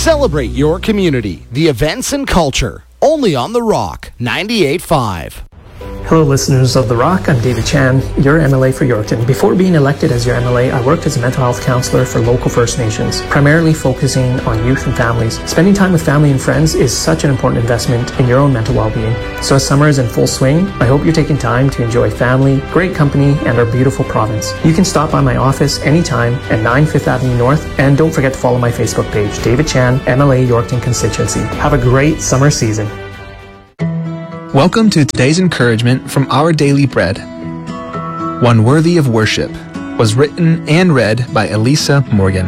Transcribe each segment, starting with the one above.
Celebrate your community, the events and culture. Only on The Rock 98.5. Hello listeners of The Rock, I'm David Chan, your MLA for Yorkton. Before being elected as your MLA, I worked as a mental health counselor for local First Nations, primarily focusing on youth and families. Spending time with family and friends is such an important investment in your own mental well-being. So as summer is in full swing, I hope you're taking time to enjoy family, great company, and our beautiful province. You can stop by my office anytime at 9 5th Avenue North, and don't forget to follow my Facebook page, David Chan, MLA Yorkton Constituency. Have a great summer season. Welcome to today's encouragement from Our Daily Bread. One Worthy of Worship was written and read by Elisa Morgan.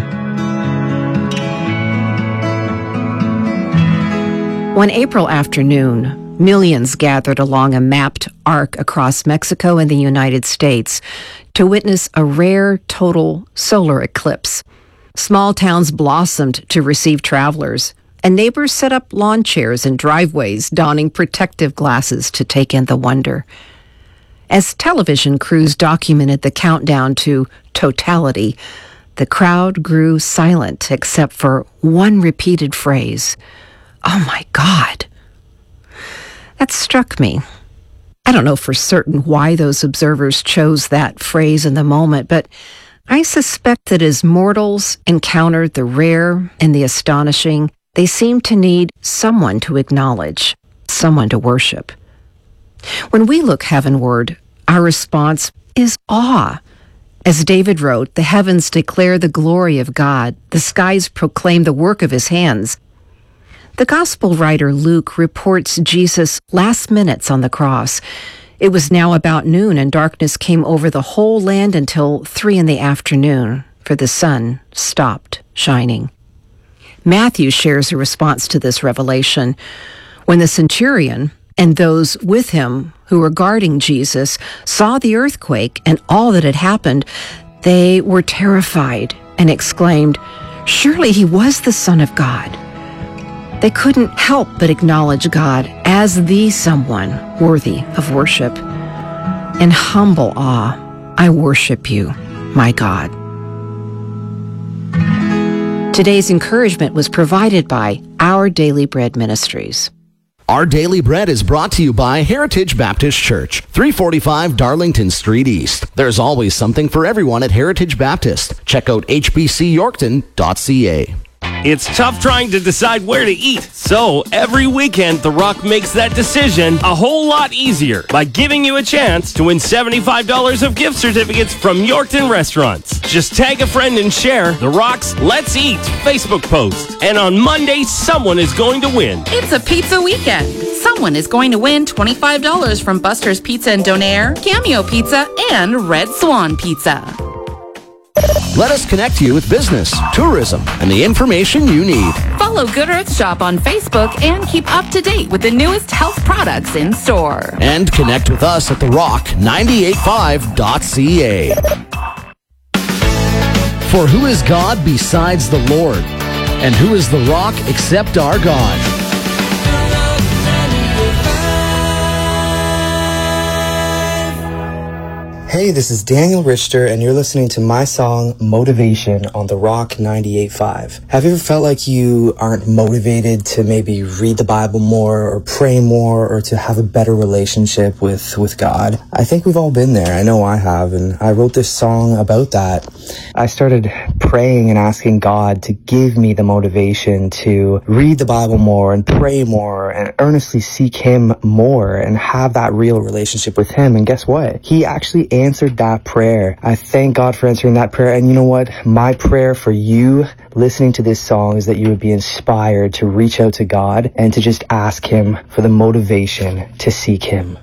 One April afternoon, millions gathered along a mapped arc across Mexico and the United States to witness a rare total solar eclipse. Small towns blossomed to receive travelers, and neighbors set up lawn chairs and driveways, donning protective glasses to take in the wonder. As television crews documented the countdown to totality, the crowd grew silent except for one repeated phrase, "Oh my God." That struck me. I don't know for certain why those observers chose that phrase in the moment, but I suspect that as mortals encountered the rare and the astonishing, they seem to need someone to acknowledge, someone to worship. When we look heavenward, our response is awe. As David wrote, the heavens declare the glory of God, the skies proclaim the work of his hands. The gospel writer Luke reports Jesus' last minutes on the cross. It was now about noon, and darkness came over the whole land until 3 p.m, for the sun stopped shining. Matthew shares a response to this revelation. When the centurion and those with him who were guarding Jesus saw the earthquake and all that had happened, they were terrified and exclaimed, "Surely he was the Son of God." They couldn't help but acknowledge God as the someone worthy of worship. In humble awe, I worship you, my God. Today's encouragement was provided by Our Daily Bread Ministries. Our Daily Bread is brought to you by Heritage Baptist Church, 345 Darlington Street East. There's always something for everyone at Heritage Baptist. Check out hbcyorkton.ca. It's tough trying to decide where to eat, so every weekend The Rock makes that decision a whole lot easier by giving you a chance to win $75 of gift certificates from Yorkton Restaurants. Just tag a friend and share The Rock's Let's Eat Facebook post, and on Monday, someone is going to win. It's a pizza weekend. Someone is going to win $25 from Buster's Pizza and Donaire, Cameo Pizza, and Red Swan Pizza. Let us connect you with business, tourism, and the information you need. Follow Good Earth Shop on Facebook and keep up to date with the newest health products in store. And connect with us at therock985.ca. For who is God besides the Lord? And who is the rock except our God? Hey, this is Daniel Richter, and you're listening to my song, Motivation, on The Rock 98.5. Have you ever felt like you aren't motivated to maybe read the Bible more, or pray more, or to have a better relationship with God? I think we've all been there. I know I have, and I wrote this song about that. I started praying and asking God to give me the motivation to read the Bible more, and pray more, and earnestly seek Him more, and have that real relationship with Him. And guess what? He actually answered that prayer. I thank God for answering that prayer. And you know what? My prayer for you listening to this song is that you would be inspired to reach out to God and to just ask Him for the motivation to seek Him.